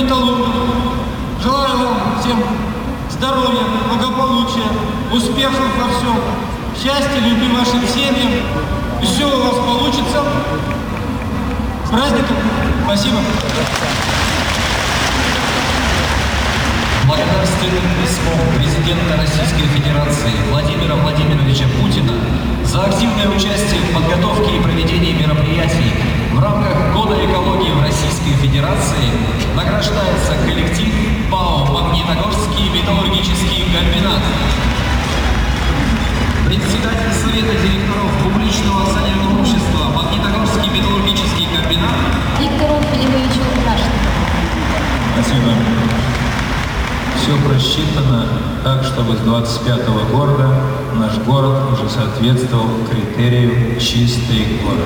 металлургов. Желаю вам всем здоровья, благополучия, успехов во всем, счастья, любви вашим семьям. И все у вас получится. С праздником. Спасибо. Благодарственным письмом президента Российской Федерации Владимира Владимировича Путина за активное участие в подготовке и проведении мероприятий в рамках Года экологии в Российской Федерации награждается коллектив ПАО «Магнитогорский металлургический комбинат». Председатель Совета директоров публичного акционерного общества «Магнитогорский металлургический комбинат» Виктору Филимовичу Рашникову. Спасибо. Все просчитано так, чтобы с 25-го года наш город уже соответствовал критерию «чистый город».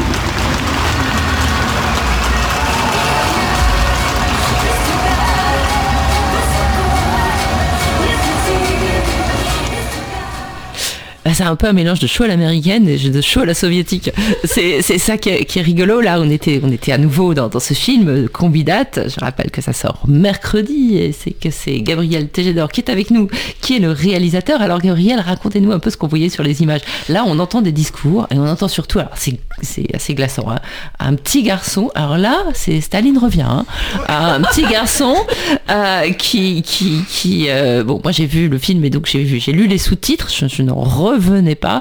C'est un peu un mélange de show à l'américaine et de show à la soviétique. C'est ça qui est rigolo. Là, on était à nouveau dans ce film Combinat. Je rappelle que ça sort mercredi et c'est Gabriel Tejedor qui est avec nous, qui est le réalisateur. Alors Gabriel, racontez-nous un peu ce qu'on voyait sur les images. Là, on entend des discours et on entend surtout, alors c'est assez glaçant, hein, un petit garçon. Alors là, c'est Staline revient. Hein, un petit garçon qui bon, moi j'ai vu le film et donc j'ai lu les sous-titres. Je n'en revenait pas.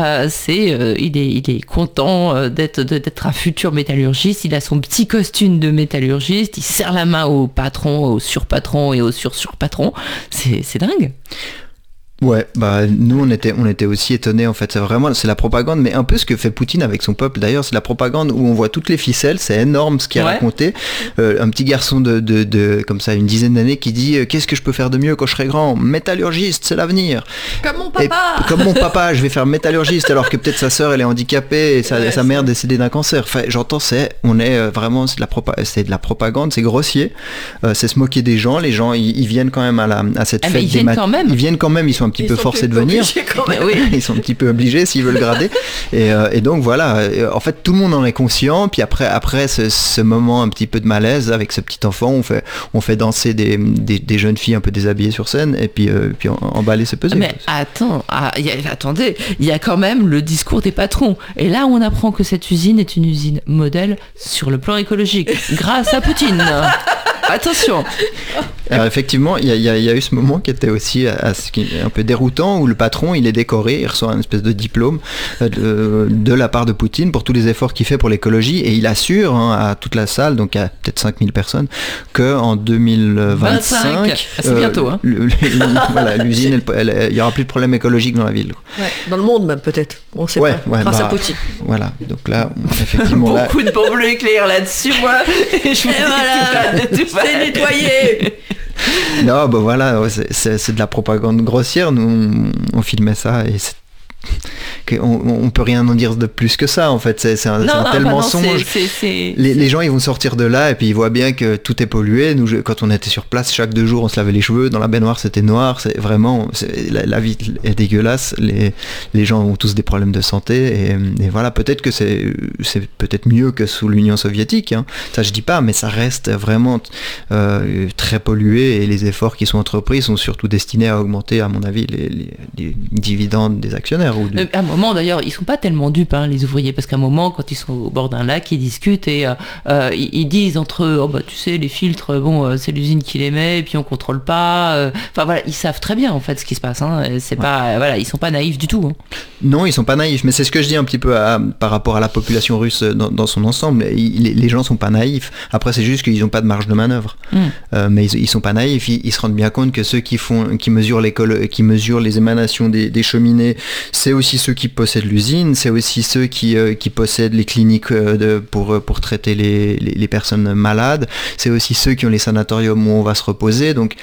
Il est content d'être un futur métallurgiste. Il a son petit costume de métallurgiste. Il serre la main au patron, au surpatron et au surpatron. C'est dingue. Ouais, bah nous on était aussi étonnés en fait. C'est la propagande, mais un peu ce que fait Poutine avec son peuple. D'ailleurs, c'est la propagande où on voit toutes les ficelles. C'est énorme ce qu'il a raconté. Un petit garçon de comme ça une dizaine d'années qui dit qu'est-ce que je peux faire de mieux quand je serai grand? Métallurgiste, c'est l'avenir. Comme mon papa. Comme mon papa, je vais faire métallurgiste alors que peut-être sa sœur elle est handicapée et sa mère décédée d'un cancer. Enfin, j'entends on est vraiment c'est de la propagande, c'est grossier. C'est se moquer des gens. Les gens ils viennent quand même à cette fête. Ils viennent quand même. Ils sont un petit peu forcés de venir. Oui, ils sont un petit peu obligés s'ils veulent grader. Et donc voilà, en fait tout le monde en est conscient. Puis après ce moment un petit peu de malaise avec ce petit enfant, on fait danser des jeunes filles un peu déshabillées sur scène et puis emballer se peser. Mais attendez, il y a quand même le discours des patrons. Et là on apprend que cette usine est une usine modèle sur le plan écologique, grâce à Poutine. Attention. Alors effectivement, il y a eu ce moment qui était aussi un peu déroutant où le patron, il est décoré, il reçoit un espèce de diplôme de la part de Poutine pour tous les efforts qu'il fait pour l'écologie et il assure à toute la salle, donc à peut-être 5000 personnes, qu'en 2025, c'est bientôt. Voilà, l'usine, il n'y aura plus de problème écologique dans la ville. Ouais, dans le monde même peut-être, on sait pas, grâce à Poutine. Voilà, donc là, effectivement... Beaucoup de bombes nucléaires là-dessus, moi, et je voilà, tout c'est nettoyé. Non, bah voilà, c'est de la propagande grossière. Nous, on filmait ça et on peut rien en dire de plus que ça en fait. C'est un tel mensonge. Les gens ils vont sortir de là et puis ils voient bien que tout est pollué. Nous, quand on était sur place, chaque 2 jours on se lavait les cheveux. Dans la baignoire c'était noir. C'est vraiment la vie est dégueulasse. Les gens ont tous des problèmes de santé et voilà. Peut-être que c'est peut-être mieux que sous l'Union soviétique. Ça je dis pas, mais ça reste vraiment très pollué et les efforts qui sont entrepris sont surtout destinés à augmenter, à mon avis, les dividendes des actionnaires. À un moment d'ailleurs ils sont pas tellement dupes les ouvriers, parce qu'à un moment quand ils sont au bord d'un lac ils discutent et ils disent entre eux tu sais les filtres c'est l'usine qui les met et puis on contrôle pas, enfin voilà, ils savent très bien en fait ce qui se passe, c'est pas voilà, ils sont pas naïfs du tout. Non, ils sont pas naïfs, mais c'est ce que je dis un petit peu par rapport à la population russe dans son ensemble. Les gens sont pas naïfs, après c'est juste qu'ils ont pas de marge de manœuvre. Mais ils sont pas naïfs, ils se rendent bien compte que ceux qui mesurent les émanations des cheminées, c'est aussi ceux qui possèdent l'usine, c'est aussi ceux qui possèdent les cliniques pour traiter les personnes malades, c'est aussi ceux qui ont les sanatoriums où on va se reposer. Donc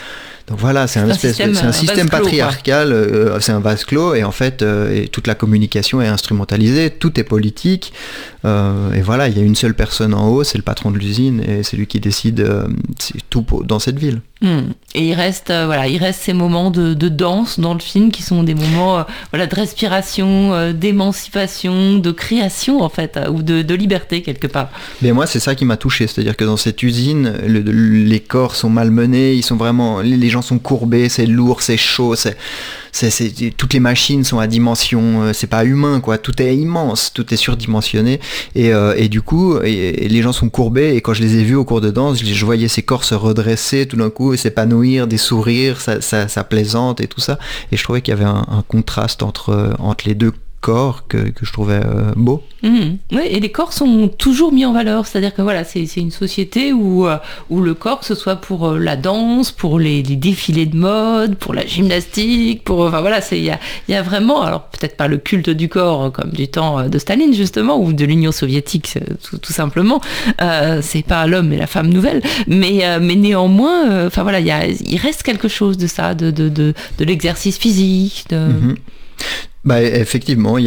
Donc voilà, c'est un système patriarcal, c'est un vase clos, et en fait, et toute la communication est instrumentalisée, tout est politique, et voilà, il y a une seule personne en haut, c'est le patron de l'usine, et c'est lui qui décide tout dans cette ville. Et il reste ces moments de danse dans le film qui sont des moments de respiration, d'émancipation, de création en fait, ou de liberté quelque part. Mais moi c'est ça qui m'a touché, c'est-à-dire que dans cette usine, les corps sont malmenés, ils sont vraiment, les gens sont courbés, c'est lourd, c'est chaud, toutes les machines sont à dimension, c'est pas humain quoi, tout est immense, tout est surdimensionné, et du coup les gens sont courbés, et quand je les ai vus au cours de danse, je voyais ces corps se redresser tout d'un coup et s'épanouir, des sourires, ça plaisante et tout ça, et je trouvais qu'il y avait un contraste entre les deux corps que je trouvais beau. Oui, et les corps sont toujours mis en valeur, c'est-à-dire que voilà, c'est une société où le corps, que ce soit pour la danse, pour les défilés de mode, pour la gymnastique, il y a vraiment, alors peut-être pas le culte du corps comme du temps de Staline justement, ou de l'Union soviétique tout simplement, c'est pas l'homme et la femme nouvelle, mais néanmoins, il reste quelque chose de ça, de l'exercice physique, Bah effectivement,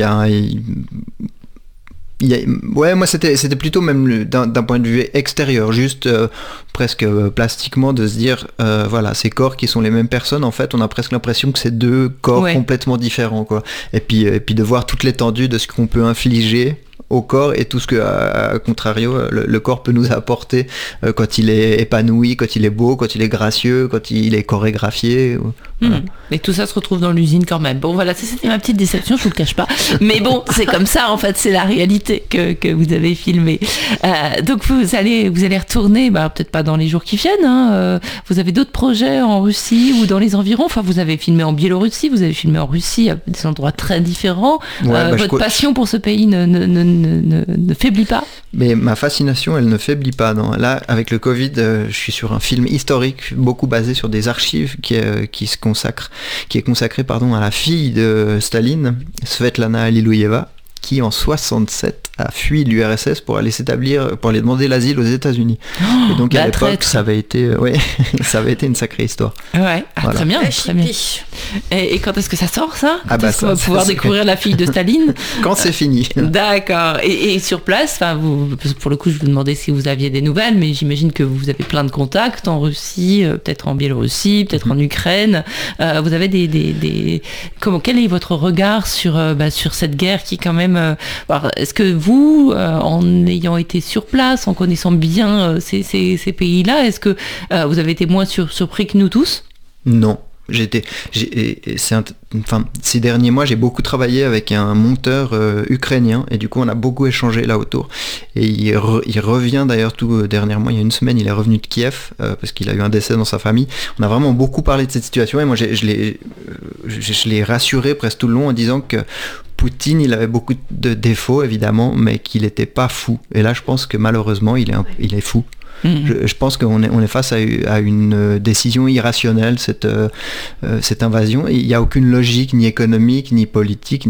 moi c'était plutôt même d'un point de vue extérieur, juste presque plastiquement, de se dire ces corps qui sont les mêmes personnes, en fait on a presque l'impression que c'est deux corps complètement différents quoi. Et puis de voir toute l'étendue de ce qu'on peut infliger au corps, et tout ce que, à contrario, le corps peut nous apporter quand il est épanoui, quand il est beau, quand il est gracieux, quand il est chorégraphié. Voilà. Et tout ça se retrouve dans l'usine quand même. Bon voilà, c'était ma petite déception, je vous le cache pas. Mais bon, c'est comme ça en fait, c'est la réalité que vous avez filmée. Donc vous allez retourner, peut-être pas dans les jours qui viennent, vous avez d'autres projets en Russie ou dans les environs. Enfin, vous avez filmé en Biélorussie, vous avez filmé en Russie, à des endroits très différents. Votre passion pour ce pays ne faiblit pas? Mais ma fascination, elle ne faiblit pas. Non. Là, avec le Covid, je suis sur un film historique, beaucoup basé sur des archives qui est consacré à la fille de Staline, Svetlana Alliluyeva, qui en 67 a fui l'URSS pour aller s'établir, pour aller demander l'asile aux États-Unis. Et donc à l'époque, ça avait été une sacrée histoire. Ouais, voilà. Très bien. Et quand est-ce que ça sort ça? On va pouvoir découvrir la fille de Staline quand c'est fini. D'accord. Et sur place, pour le coup, je vous demandais si vous aviez des nouvelles, mais j'imagine que vous avez plein de contacts en Russie, peut-être en Biélorussie, peut-être en Ukraine. Vous avez quel est votre regard sur cette guerre qui quand même... est-ce que vous, en ayant été sur place, en connaissant bien ces pays-là, est-ce que vous avez été moins surpris que nous tous? Non. Ces derniers mois, j'ai beaucoup travaillé avec un monteur ukrainien, et du coup on a beaucoup échangé là autour, et il revient d'ailleurs tout dernièrement, il y a une semaine, il est revenu de Kiev parce qu'il a eu un décès dans sa famille. On a vraiment beaucoup parlé de cette situation, et moi je l'ai rassuré presque tout le long en disant que Poutine, il avait beaucoup de défauts évidemment, mais qu'il n'était pas fou, et là je pense que malheureusement il est fou. Je pense qu'on est face à une décision irrationnelle, cette invasion. Il n'y a aucune logique, ni économique, ni politique.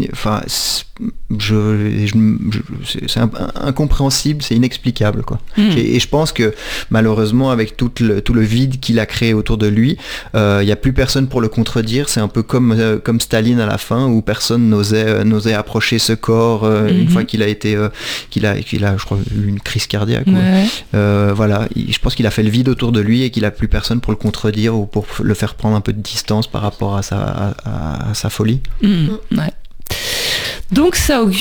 C'est incompréhensible, c'est inexplicable, quoi. Et je pense que malheureusement, avec tout le vide qu'il a créé autour de lui, il n'y a plus personne pour le contredire. C'est un peu comme Staline à la fin, où personne n'osait approcher ce corps une fois qu'il a je crois, eu une crise cardiaque. Voilà, je pense qu'il a fait le vide autour de lui, et qu'il n'a plus personne pour le contredire ou pour le faire prendre un peu de distance par rapport à sa folie. Donc ça augure